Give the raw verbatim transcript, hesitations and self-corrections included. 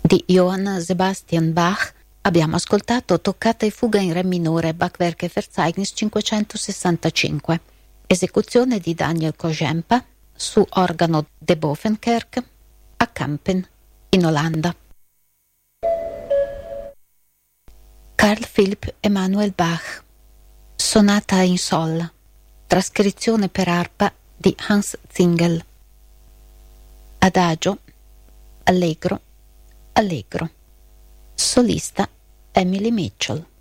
di Johann Sebastian Bach abbiamo ascoltato Toccata e fuga in re minore, Bachwerke Verzeichnis cinquecentosessantacinque, esecuzione di Daniel Kojempa su organo de Bovenkerk a Kampen in Olanda. Carl Philipp Emanuel Bach, Sonata in Sol, trascrizione per arpa di Hans Zingel. Adagio, allegro, allegro. Solista Emily Mitchell.